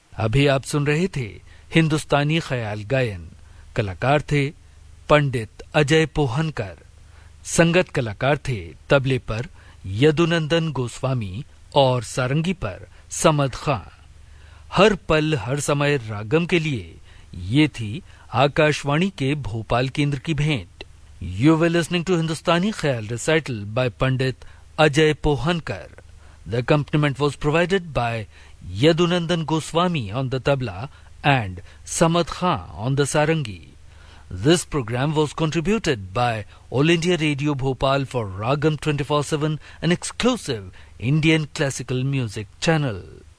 अभी आप सुन रहे थे हिंदुस्तानी ख्याल गायन। कलाकार थे पंडित अजय पोहनकर। संगत कलाकार थे तबले पर यदुनंदन गोस्वामी और सारंगी पर समद खां। हर पल हर समय रागम के लिए ये थी आकाशवाणी के भोपाल केंद्र की भेंट। यू वर लिसनिंग टू हिंदुस्तानी ख्याल recital bye Pandit Ajay Pohankar. The accompaniment was provided by Yadunandan Goswami on the tabla and Samad Khan on the sarangi. This program was contributed by All India Radio Bhopal for Ragam 24/7, an exclusive Indian classical music channel.